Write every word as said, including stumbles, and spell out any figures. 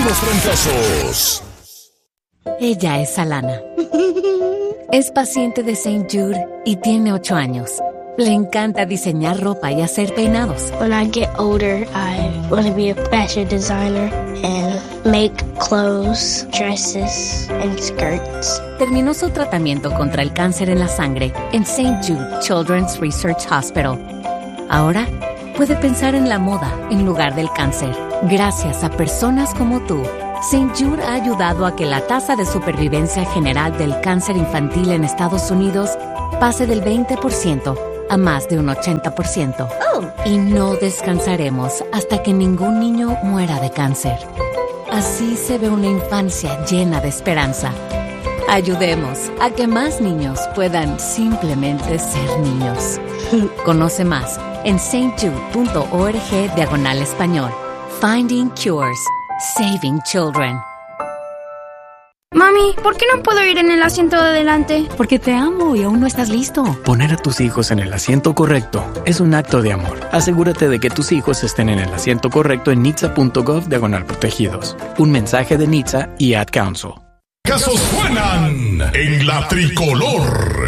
los trancazos. Ella es Alana. Es paciente de Saint Jude y tiene ocho años. Le encanta diseñar ropa y hacer peinados. When I get older, I want to be a fashion designer and make clothes, dresses, and skirts. Terminó su tratamiento contra el cáncer en la sangre en Saint Jude Children's Research Hospital. Ahora puede pensar en la moda en lugar del cáncer. Gracias a personas como tú, Saint Jude ha ayudado a que la tasa de supervivencia general del cáncer infantil en Estados Unidos pase del veinte por ciento a más de un ochenta por ciento. Oh. Y no descansaremos hasta que ningún niño muera de cáncer. Así se ve una infancia llena de esperanza. Ayudemos a que más niños puedan simplemente ser niños. Conoce más en saintjude.org diagonal español. Finding Cures. Saving Children. Mami, ¿por qué no puedo ir en el asiento de adelante? Porque te amo y aún no estás listo. Poner a tus hijos en el asiento correcto es un acto de amor. Asegúrate de que tus hijos estén en el asiento correcto en nitsa.gov diagonal protegidos. Un mensaje de Nitsa y Ad Council. Casos suenan en la tricolor.